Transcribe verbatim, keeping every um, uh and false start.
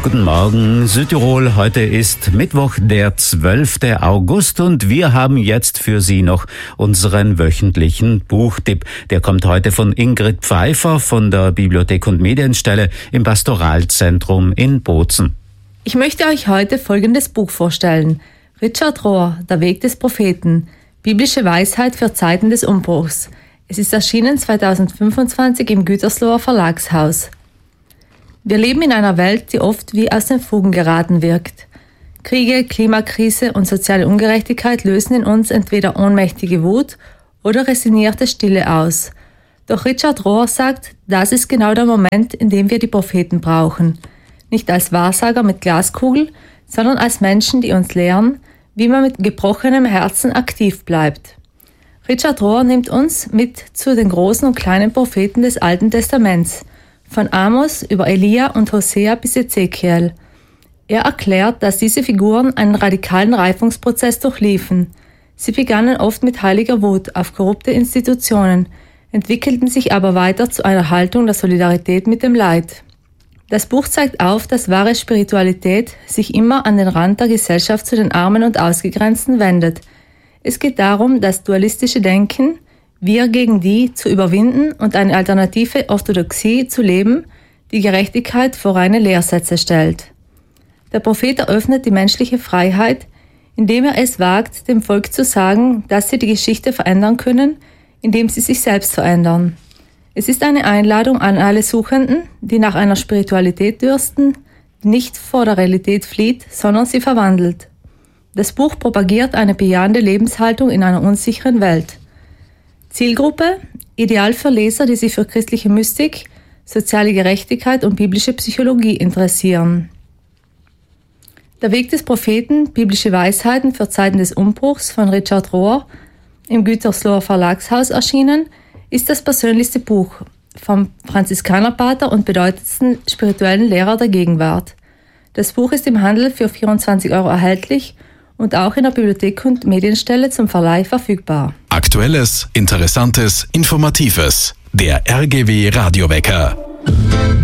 Guten Morgen, Südtirol. Heute ist Mittwoch, der zwölfte August und wir haben jetzt für Sie noch unseren wöchentlichen Buchtipp. Der kommt heute von Ingrid Pfeiffer von der Bibliothek und Medienstelle im Pastoralzentrum in Bozen. Ich möchte euch heute folgendes Buch vorstellen. Richard Rohr, Der Weg des Propheten. Biblische Weisheit für Zeiten des Umbruchs. Es ist erschienen zweitausendfünfundzwanzig im Gütersloher Verlagshaus. Wir leben in einer Welt, die oft wie aus den Fugen geraten wirkt. Kriege, Klimakrise und soziale Ungerechtigkeit lösen in uns entweder ohnmächtige Wut oder resignierte Stille aus. Doch Richard Rohr sagt, das ist genau der Moment, in dem wir die Propheten brauchen. Nicht als Wahrsager mit Glaskugel, sondern als Menschen, die uns lehren, wie man mit gebrochenem Herzen aktiv bleibt. Richard Rohr nimmt uns mit zu den großen und kleinen Propheten des Alten Testaments, von Amos über Elia und Hosea bis Ezekiel. Er erklärt, dass diese Figuren einen radikalen Reifungsprozess durchliefen. Sie begannen oft mit heiliger Wut auf korrupte Institutionen, entwickelten sich aber weiter zu einer Haltung der Solidarität mit dem Leid. Das Buch zeigt auf, dass wahre Spiritualität sich immer an den Rand der Gesellschaft zu den Armen und Ausgegrenzten wendet. Es geht darum, das dualistische Denken, wir gegen die, zu überwinden und eine alternative Orthodoxie zu leben, die Gerechtigkeit vor reine Lehrsätze stellt. Der Prophet eröffnet die menschliche Freiheit, indem er es wagt, dem Volk zu sagen, dass sie die Geschichte verändern können, indem sie sich selbst verändern. Es ist eine Einladung an alle Suchenden, die nach einer Spiritualität dürsten, die nicht vor der Realität flieht, sondern sie verwandelt. Das Buch propagiert eine bejahende Lebenshaltung in einer unsicheren Welt. Zielgruppe: ideal für Leser, die sich für christliche Mystik, soziale Gerechtigkeit und biblische Psychologie interessieren. Der Weg des Propheten, biblische Weisheiten für Zeiten des Umbruchs von Richard Rohr, im Gütersloher Verlagshaus erschienen, ist das persönlichste Buch vom Franziskanerpater und bedeutendsten spirituellen Lehrer der Gegenwart. Das Buch ist im Handel für vierundzwanzig Euro erhältlich und auch in der Bibliothek und Medienstelle zum Verleih verfügbar. Aktuelles, Interessantes, Informatives. Der R G W Radiowecker.